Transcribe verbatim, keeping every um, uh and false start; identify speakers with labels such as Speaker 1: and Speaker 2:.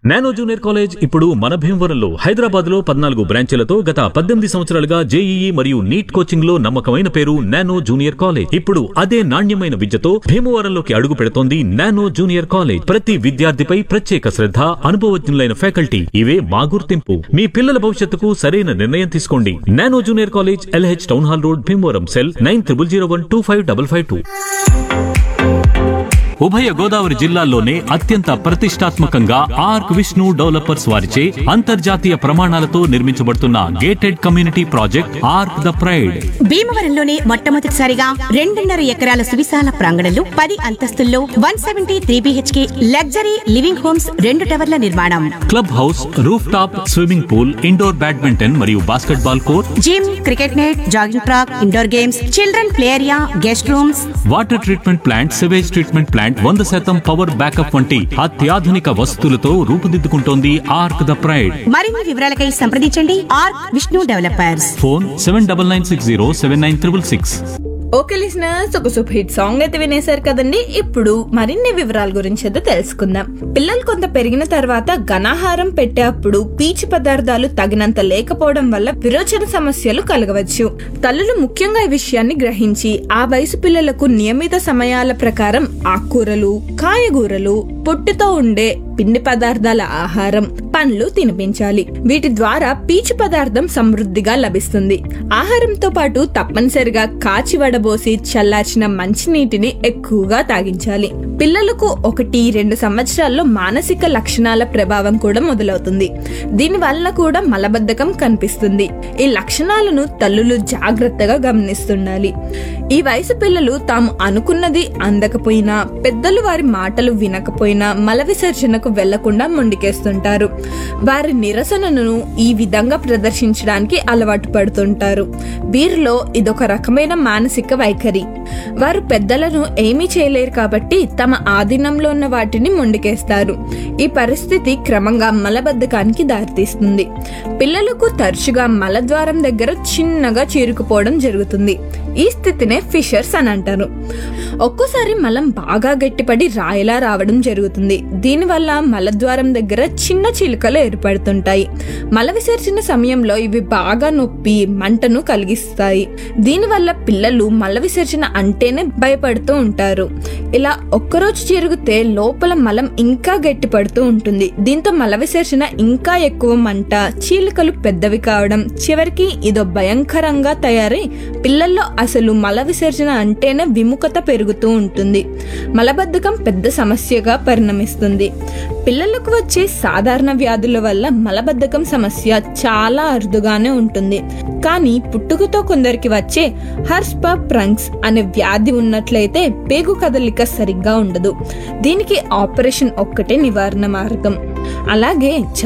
Speaker 1: Nano junior college ఇప్పుడు మన భీమవరంలో హైదరాబాద్ లో పద్నాలుగు బ్రాంచీలతో గత పద్దెనిమిది సంవత్సరాలుగా జేఈఈ మరియు నీట్ కోచింగ్ లో నమ్మకమైన పేరు నానో జూనియర్ కాలేజ్. ఇప్పుడు అదే నాణ్యమైన విద్యతో భీమవరంలోకి అడుగు పెడుతోంది నానో జూనియర్ కాలేజ్. ప్రతి విద్యార్థిపై ప్రత్యేక శ్రద్ధ, అనుభవజ్ఞులైన ఫ్యాకల్టీ, ఇవే మా గుర్తింపు. మీ పిల్లల భవిష్యత్తుకు సరైన నిర్ణయం తీసుకోండి. Nano junior college, LH town hall road, Bhimavaram. Cell nine triple zero one two five double five two. ఉభయ గోదావరి జిల్లాల్లోనే అత్యంత ప్రతిష్టాత్మకంగా ఆర్క్ విష్ణు డెవలపర్స్ వారిచే అంతర్జాతీయ ప్రమాణాలతో నిర్మించబడుతున్న gated community project arc the pride.
Speaker 2: భీమవరంలోనే మొట్టమొదటిసారిగా రెండున్నర ఎకరాల సువిశాల ప్రాంగణంలో పది అంతస్తుల్లో one seventy three BHK luxury living homes రెండు టవర్ల నిర్మాణం.
Speaker 1: Club house, roof top swimming pool, indoor badminton మరియు basket ball court,
Speaker 2: gym, cricket net, jogging track, indoor games, children play area, guest rooms,
Speaker 1: water treatment plant, sewage treatment plant, వంద శాతం power backup వంటి అత్యాధునిక వసతులతో రూపుదిద్దుకుంటోంది arc the pride.
Speaker 2: మరిన్ని వివరాలకై సంప్రదించండి arc Vishnu developers.
Speaker 1: Phone seven double nine six zero seven nine triple six.
Speaker 3: Okay listeners, ఒక super hit song అయితే వినేశారు కదండి. ఇప్పుడు మరిన్ని వివరాల గురించి అయితే తెలుసుకుందాం. పిల్లలు కొంత పెరిగిన తర్వాత ఘనాహారం పెట్టేటప్పుడు పీచు పదార్థాలు తగినంత లేకపోవడం వల్ల విరోచన సమస్యలు కలగవచ్చు. తల్లులు ముఖ్యంగా ఈ విషయాన్ని గ్రహించి ఆ వయసు పిల్లలకు నియమిత సమయాల ప్రకారం ఆకుకూరలు, కాయగూరలు, పొట్టుతో ఉండే పిండి పదార్థాల ఆహారం, పండ్లు తినిపించాలి. వీటి ద్వారా పీచు పదార్థం సమృద్ధిగా లభిస్తుంది. ఆహారంతో పాటు తప్పనిసరిగా కాచి వడబోసి చల్లార్చిన మంచినీటిని ఎక్కువగా తాగించాలి. పిల్లలకు ఒకటి రెండు సంవత్సరాల్లో మానసిక లక్షణాల ప్రభావం కూడా మొదలవుతుంది. దీని వల్ల కూడా మలబద్ధకం కనిపిస్తుంది. ఈ లక్షణాలను తల్లులు జాగ్రత్తగా గమనిస్తుండాలి. ఈ వయసు పిల్లలు తాము అనుకున్నది అందకపోయినా, పెద్దలు వారి మాటలు వినకపోయినా మల విసర్జనకు వెళ్లకుండా మొండికేస్తుంటారు. వారి నిరసనను ఈ విధంగా ప్రదర్శించడానికి అలవాటు పడుతుంటారు. వీరిలో ఇదొక రకమైన మానసిక వైఖరి. వారు పెద్దలను ఏమీ చేయలేరు కాబట్టి తమ ఆధీనంలో ఉన్న వాటిని మొండికేస్తారు. ఈ పరిస్థితి క్రమంగా మలబద్ధకానికి దారితీస్తుంది. పిల్లలకు తరచుగా మలద్వారం దగ్గర చిన్నగా చీరుకుపోవడం జరుగుతుంది. ఈ స్థితినే ఫిషర్స్ అని అంటారు. ఒక్కోసారి మలం బాగా గట్టిపడి రాయిలా రావడం జరుగుతుంది. దీనివల్ల మలద్వారం దగ్గర చిన్న చిలుకలు ఏర్పడుతుంటాయి. మల విసర్జన సమయంలో ఇవి బాగా నొప్పి, మంటను కలిగిస్తాయి. దీనివల్ల పిల్లలు మల విసర్జన అంటేనే భయపడుతూ ఉంటారు. ఇలా ఒక్కరోజు జరిగితే లోపల మలం ఇంకా గట్టిపడుతూ ఉంటుంది. దీంతో మల విసర్జన ఇంకా ఎక్కువ మంట, చీలికలు పెద్దవి కావడం, చివరికి ఇదో భయంకరంగా తయారై పిల్లల్లో అసలు మల విసర్జన అంటేనే విముఖత పెరుగుతూ ఉంటుంది. మలబద్ధకం పెద్ద సమస్యగా పరిణమిస్తుంది. పిల్లలకు వచ్చే సాధారణ వ్యాధుల వల్ల మలబద్ధకం సమస్య చాలా అరుదుగానే ఉంటుంది. కానీ పుట్టుకతో కొందరికి వచ్చే హర్స్పర్ప్రంగ్స్ అనే వ్యాధి ఉన్నట్లయితే పేగు కదలిక సరిగ్గా ఉండదు. దీనికి ఆపరేషన్ ఒక్కటే నివారణ మార్గం. అలాగే